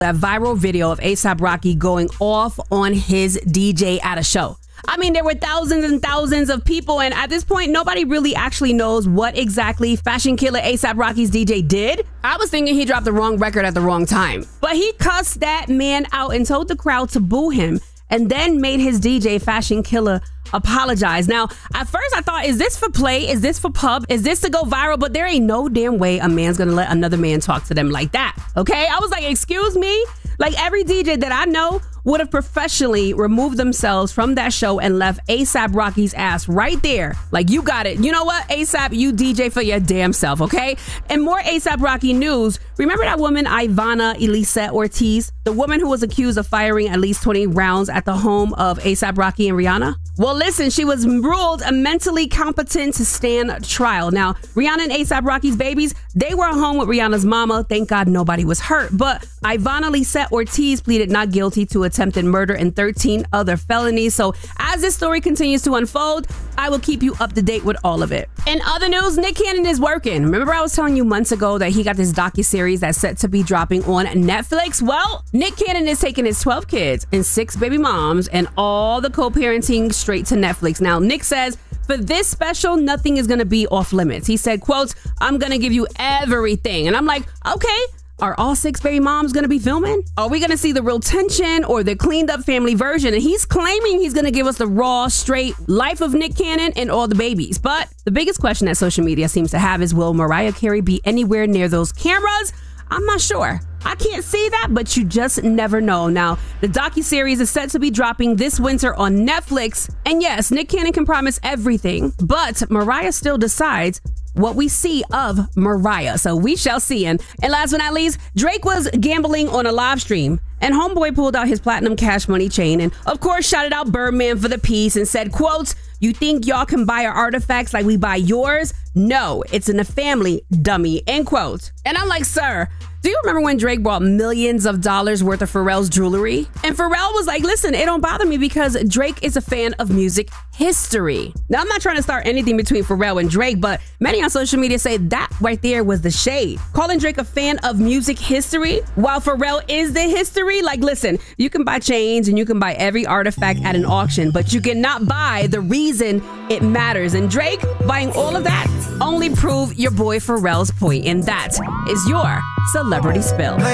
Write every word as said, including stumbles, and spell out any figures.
That viral video of A$AP Rocky going off on his D J at a show. I mean, there were thousands and thousands of people, and at this point, nobody really actually knows what exactly Fashion Killer A$AP Rocky's D J did. I was thinking he dropped the wrong record at the wrong time. But he cussed that man out and told the crowd to boo him, and then made his D J, Fashion Killer, apologize. Now, at first I thought, is this for play? Is this for pub? Is this to go viral? But there ain't no damn way a man's gonna let another man talk to them like that, okay? I was like, excuse me? Like, every D J that I know would have professionally removed themselves from that show and left A$AP Rocky's ass right there. Like, you got it. You know what, A$AP, you D J for your damn self, okay? And more A$AP Rocky news. Remember that woman, Ivana Elisa Ortiz? The woman who was accused of firing at least twenty rounds at the home of A$AP Rocky and Rihanna? Well, listen, she was ruled mentally competent to stand trial. Now, Rihanna and A$AP Rocky's babies, they were home with Rihanna's mama. Thank God nobody was hurt. But Ivana Elisa Ortiz pleaded not guilty to attempted murder and thirteen other felonies. So as this story continues to unfold, I will keep you up to date with all of it. In other news, Nick Cannon is working. Remember I was telling you months ago that he got this docuseries that's set to be dropping on Netflix? Well, Nick Cannon is taking his twelve kids and six baby moms and all the co-parenting straight to Netflix. Now, Nick says, for this special, nothing is going to be off limits. He said, quote, I'm going to give you everything. And I'm like, okay. Are all six baby moms going to be filming? Are we going to see the real tension or the cleaned up family version? And he's claiming he's going to give us the raw, straight life of Nick Cannon and all the babies. But the biggest question that social media seems to have is, will Mariah Carey be anywhere near those cameras? I'm not sure. I can't say that, but you just never know. Now, the docuseries is set to be dropping this winter on Netflix. And yes, Nick Cannon can promise everything, but Mariah still decides what we see of Mariah. So we shall see. And, and last but not least, Drake was gambling on a live stream, and homeboy pulled out his platinum cash money chain and, of course, shouted out Birdman for the piece and said, quote, you think y'all can buy our artifacts like we buy yours? No, it's in the family, dummy, end quote. And I'm like, sir, do you remember when Drake bought millions of dollars worth of Pharrell's jewelry? And Pharrell was like, listen, it don't bother me because Drake is a fan of music history. Now, I'm not trying to start anything between Pharrell and Drake, but many on social media say that right there was the shade. Calling Drake a fan of music history while Pharrell is the history? Like, listen, you can buy chains and you can buy every artifact at an auction, but you cannot buy the reason it matters. And Drake buying all of that only prove your boy Pharrell's point, and that is your Celebrity Spill.